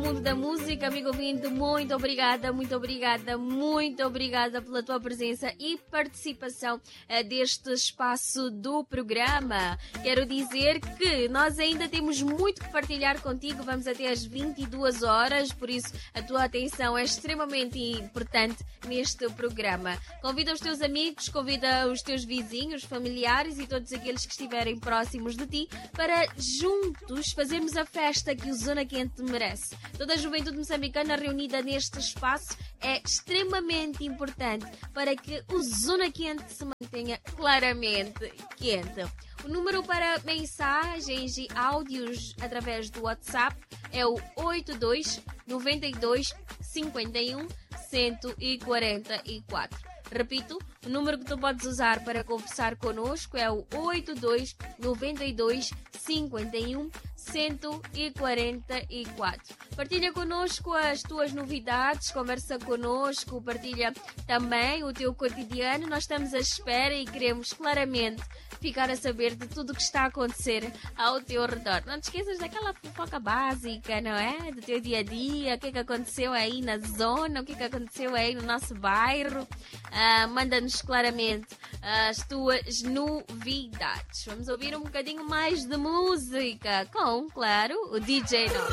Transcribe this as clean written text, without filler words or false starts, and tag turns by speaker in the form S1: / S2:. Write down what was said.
S1: mundo da música, amigo ouvinte, muito obrigada, muito obrigada, muito obrigada pela tua presença e participação deste espaço do programa. Quero dizer que nós ainda temos muito que partilhar contigo, vamos até às 22 horas, por isso a tua atenção é extremamente importante neste programa. Convida os teus amigos, convida os teus vizinhos, familiares e todos aqueles que estiverem próximos de ti para juntos fazermos a festa que o Zona Quente merece. Toda a juventude moçambicana reunida neste espaço é extremamente importante para que o Zona Quente se mantenha claramente quente. O número para mensagens e áudios através do WhatsApp é o 82 92 51 144. Repito, o número que tu podes usar para conversar connosco é o 82 92 51 144. Partilha connosco as tuas novidades, conversa connosco, partilha também o teu cotidiano. Nós estamos à espera e queremos claramente ficar a saber de tudo o que está a acontecer ao teu redor. Não te esqueças daquela fofoca básica, não é? Do teu dia a dia, o que é que aconteceu aí na zona, o que é que aconteceu aí no nosso bairro. Manda-nos claramente as tuas novidades. Vamos ouvir um bocadinho mais de música com, claro, o DJ Nó.